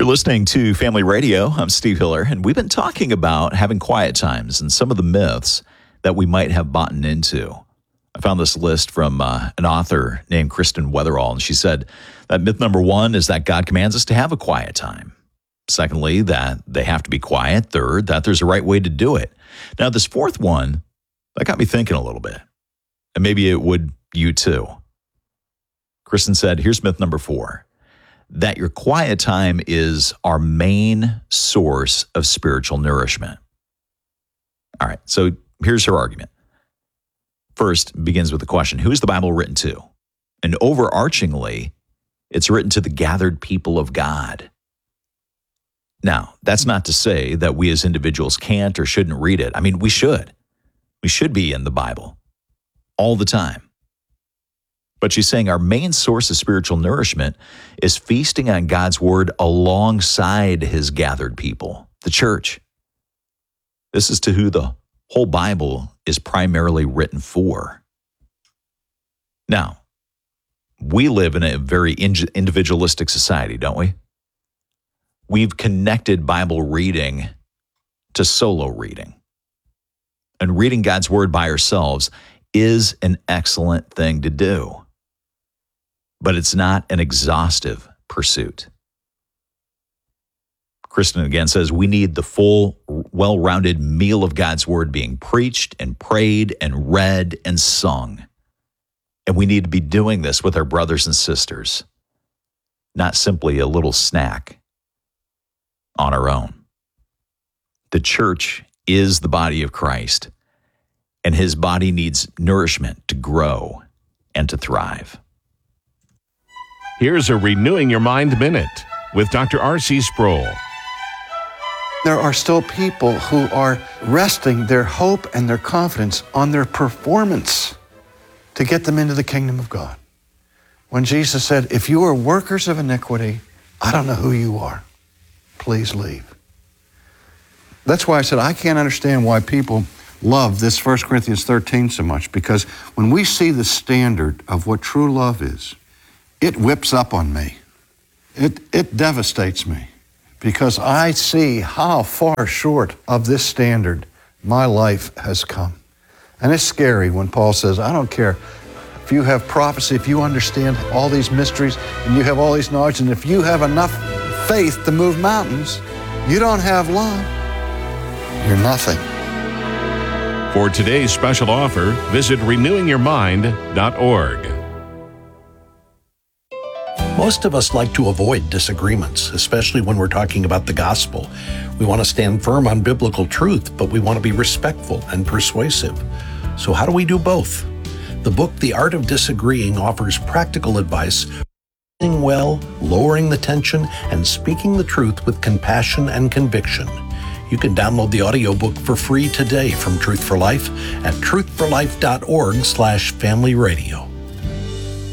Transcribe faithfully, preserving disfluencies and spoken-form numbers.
listening to Family Radio. I'm Steve Hiller, and we've been talking about having quiet times and some of the myths that we might have bought into. I found this list from uh, an author named Kristen Weatherall, and she said that myth number one is that God commands us to have a quiet time. Secondly, that they have to be quiet. Third, that there's a right way to do it. Now, this fourth one, that got me thinking a little bit, and maybe it would you too. Kristen said, here's myth number four, that your quiet time is our main source of spiritual nourishment. All right, so here's her argument. First, begins with the question, who is the Bible written to? And overarchingly, it's written to the gathered people of God. Now, that's not to say that we as individuals can't or shouldn't read it. I mean, we should. We should be in the Bible all the time. But she's saying our main source of spiritual nourishment is feasting on God's word alongside his gathered people, the church. This is to who the whole Bible is primarily written for. Now, we live in a very individualistic society, don't we? We've connected Bible reading to solo reading. And reading God's word by ourselves is an excellent thing to do. But it's not an exhaustive pursuit. Kristen again says we need the full, well-rounded meal of God's word being preached and prayed and read and sung. And we need to be doing this with our brothers and sisters, not simply a little snack on our own. The church is the body of Christ, and his body needs nourishment to grow and to thrive. Here's a Renewing Your Mind Minute with Doctor R C Sproul. There are still people who are resting their hope and their confidence on their performance to get them into the kingdom of God. When Jesus said, if you are workers of iniquity, I don't know who you are. Please leave. That's why I said I can't understand why people love this First Corinthians thirteen so much, because when we see the standard of what true love is, it whips up on me. It, it devastates me because I see how far short of this standard my life has come. And it's scary when Paul says, I don't care if you have prophecy, if you understand all these mysteries, and you have all these knowledge, and if you have enough faith to move mountains, you don't have love, you're nothing. For today's special offer, visit renewing your mind dot org. Most of us like to avoid disagreements, especially when we're talking about the gospel. We want to stand firm on biblical truth, but we want to be respectful and persuasive. So how do we do both? The book, The Art of Disagreeing, offers practical advice, listening well, lowering the tension, and speaking the truth with compassion and conviction. You can download the audiobook for free today from Truth for Life at truth for life dot org slash family radio.